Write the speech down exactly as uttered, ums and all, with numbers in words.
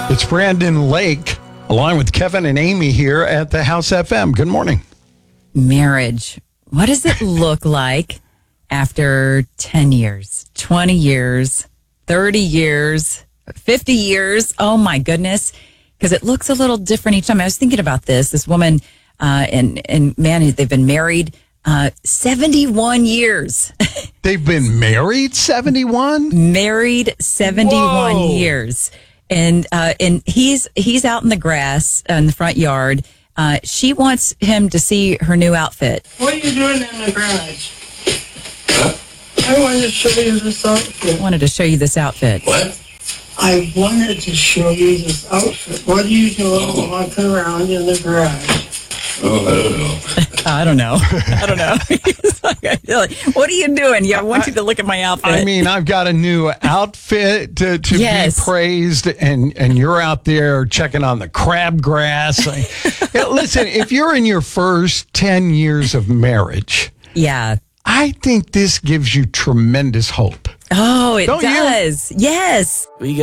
It's Brandon Lake, along with Kevin and Amy here at the House F M. Good morning. Marriage. What does it look like after ten years, twenty years, thirty years, fifty years? Oh, my goodness. Because it looks a little different each time. I was thinking about this. This woman uh, and, and man, they've been married uh, seventy-one years. They've been married seventy-one? Married seventy-one Whoa. years. And uh, and he's he's out in the grass in the front yard. Uh, she wants him to see her new outfit. What are you doing in the garage? I wanted to show you this outfit. I wanted to show you this outfit. What? I wanted to show you this outfit. What are you doing walking around in the garage? Oh, I don't know. I don't know. I don't know. He's like, I feel like, what are you doing? Yeah, I want you to look at my outfit. I mean, I've got a new outfit to, to Yes. be praised, and, and you're out there checking on the crabgrass. Like, yeah, listen, if you're in your first ten years of marriage, yeah. I think this gives you tremendous hope. Oh, it Don't you? does. Yes. We